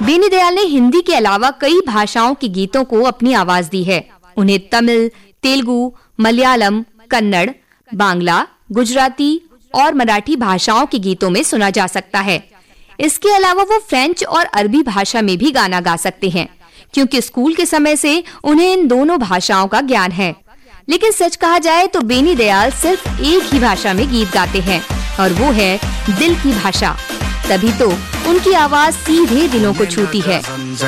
बेनी दयाल ने हिंदी के अलावा कई भाषाओं के गीतों को अपनी आवाज दी है। उन्हें तमिल, तेलुगु, मलयालम, कन्नड़, बांग्ला, गुजराती और मराठी भाषाओं के गीतों में सुना जा सकता है। इसके अलावा वो फ्रेंच और अरबी भाषा में भी गाना गा सकते हैं, क्योंकि स्कूल के समय से उन्हें इन दोनों भाषाओं का ज्ञान है। लेकिन सच कहा जाए तो बेनी दयाल सिर्फ एक ही भाषा में गीत गाते हैं और वो है दिल की भाषा। तभी तो उनकी आवाज सीधे दिलों को छूती है।